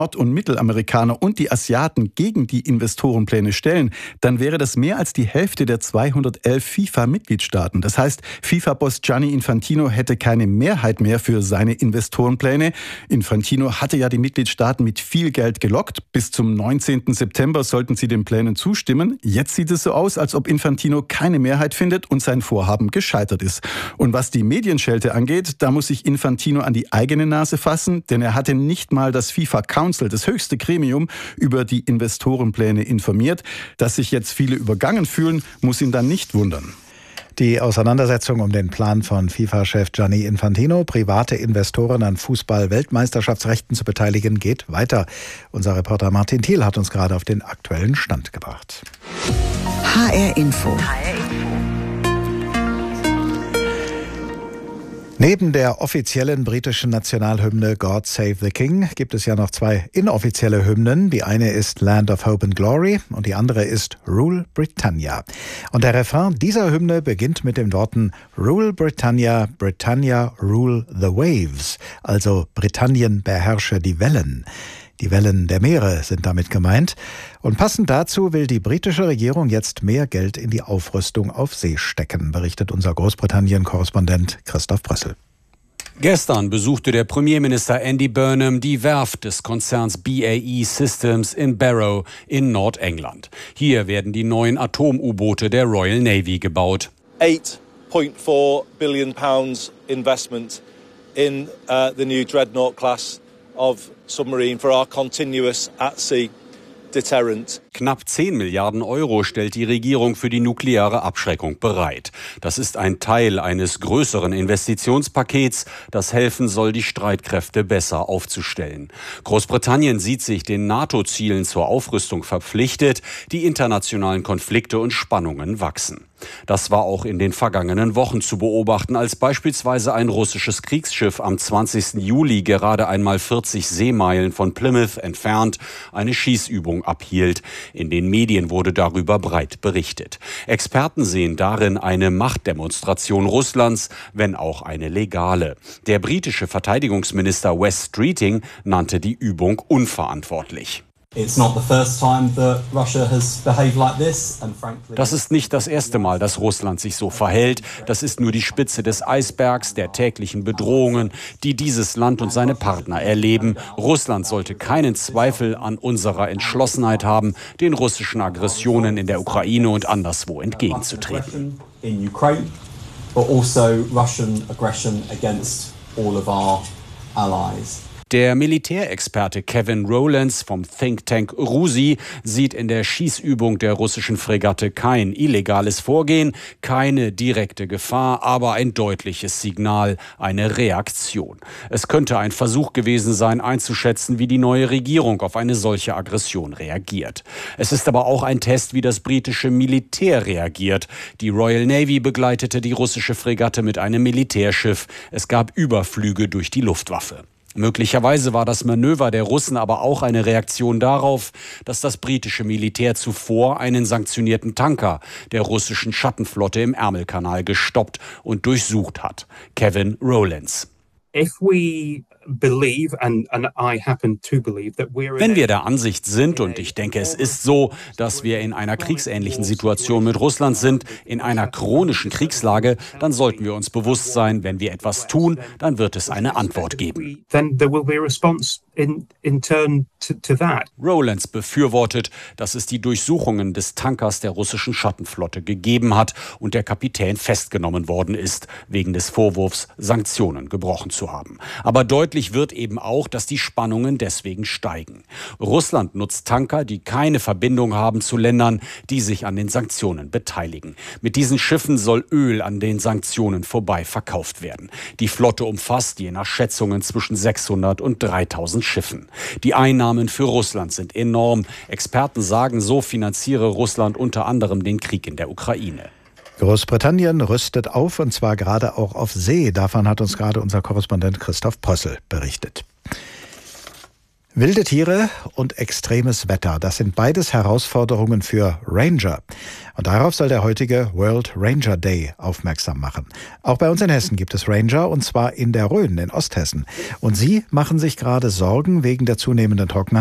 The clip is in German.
Nord- und Mittelamerikaner und die Asiaten gegen die Investorenpläne stellen, dann wäre das mehr als die Hälfte der 211 FIFA-Mitgliedstaaten. Das heißt, FIFA-Boss Gianni Infantino hätte keine Mehrheit mehr für seine Investorenpläne. Infantino hatte ja die Mitgliedstaaten mit viel Geld gelockt. Bis zum 19. September sollten sie den Plänen zustimmen. Jetzt sieht es so aus, als ob Infantino keine Mehrheit findet und sein Vorhaben gescheitert ist. Und was die Medienschelte angeht, da muss sich Infantino an die eigene Nase fassen, denn er hatte nicht mal das FIFA Council, das höchste Gremium, über die Investorenpläne informiert. Dass sich jetzt viele übergangen fühlen, muss ihn dann nicht wundern. Die Auseinandersetzung um den Plan von FIFA-Chef Gianni Infantino, private Investoren an Fußball-Weltmeisterschaftsrechten zu beteiligen, geht weiter. Unser Reporter Martin Thiel hat uns gerade auf den aktuellen Stand gebracht. HR Info. Neben der offiziellen britischen Nationalhymne God Save the King gibt es ja noch zwei inoffizielle Hymnen. Die eine ist Land of Hope and Glory und die andere ist Rule Britannia. Und der Refrain dieser Hymne beginnt mit den Worten Rule Britannia, Britannia rule the waves, also Britannien beherrsche die Wellen. Die Wellen der Meere sind damit gemeint. Und passend dazu will die britische Regierung jetzt mehr Geld in die Aufrüstung auf See stecken, berichtet unser Großbritannien-Korrespondent Christoph Brössel. Gestern besuchte der Premierminister Andy Burnham die Werft des Konzerns BAE Systems in Barrow in Nordengland. Hier werden die neuen Atom-U-Boote der Royal Navy gebaut. £8.4 billion investment in the new Dreadnought class of submarine for our continuous at-sea deterrent. Knapp 10 Milliarden Euro stellt die Regierung für die nukleare Abschreckung bereit. Das ist ein Teil eines größeren Investitionspakets, das helfen soll, die Streitkräfte besser aufzustellen. Großbritannien sieht sich den NATO-Zielen zur Aufrüstung verpflichtet. Die internationalen Konflikte und Spannungen wachsen. Das war auch in den vergangenen Wochen zu beobachten, als beispielsweise ein russisches Kriegsschiff am 20. Juli gerade einmal 40 Seemeilen von Plymouth entfernt eine Schießübung abhielt. In den Medien wurde darüber breit berichtet. Experten sehen darin eine Machtdemonstration Russlands, wenn auch eine legale. Der britische Verteidigungsminister Wes Streeting nannte die Übung unverantwortlich. Das ist nicht das erste Mal, dass Russland sich so verhält. Das ist nur die Spitze des Eisbergs der täglichen Bedrohungen, die dieses Land und seine Partner erleben. Russland sollte keinen Zweifel an unserer Entschlossenheit haben, den russischen Aggressionen in der Ukraine und anderswo entgegenzutreten. Der Militärexperte Kevin Rowlands vom Think Tank RUSI sieht in der Schießübung der russischen Fregatte kein illegales Vorgehen, keine direkte Gefahr, aber ein deutliches Signal, eine Reaktion. Es könnte ein Versuch gewesen sein, einzuschätzen, wie die neue Regierung auf eine solche Aggression reagiert. Es ist aber auch ein Test, wie das britische Militär reagiert. Die Royal Navy begleitete die russische Fregatte mit einem Militärschiff. Es gab Überflüge durch die Luftwaffe. Möglicherweise war das Manöver der Russen aber auch eine Reaktion darauf, dass das britische Militär zuvor einen sanktionierten Tanker der russischen Schattenflotte im Ärmelkanal gestoppt und durchsucht hat. Kevin Rowlands. Wenn wir der Ansicht sind, und ich denke, es ist so, dass wir in einer kriegsähnlichen Situation mit Russland sind, in einer chronischen Kriegslage, dann sollten wir uns bewusst sein, wenn wir etwas tun, dann wird es eine Antwort geben. Rowlands befürwortet, dass es die Durchsuchungen des Tankers der russischen Schattenflotte gegeben hat und der Kapitän festgenommen worden ist, wegen des Vorwurfs, Sanktionen gebrochen zu haben. Aber deutlich wird eben auch, dass die Spannungen deswegen steigen. Russland nutzt Tanker, die keine Verbindung haben zu Ländern, die sich an den Sanktionen beteiligen. Mit diesen Schiffen soll Öl an den Sanktionen vorbei verkauft werden. Die Flotte umfasst je nach Schätzungen zwischen 600 und 3000 Schiffen. Die Einnahmen für Russland sind enorm. Experten sagen, so finanziere Russland unter anderem den Krieg in der Ukraine. Großbritannien rüstet auf, und zwar gerade auch auf See. Davon hat uns gerade unser Korrespondent Christoph Brössel berichtet. Wilde Tiere und extremes Wetter, das sind beides Herausforderungen für Ranger. Und darauf soll der heutige World Ranger Day aufmerksam machen. Auch bei uns in Hessen gibt es Ranger, und zwar in der Rhön in Osthessen. Und sie machen sich gerade Sorgen wegen der zunehmenden Trockenheit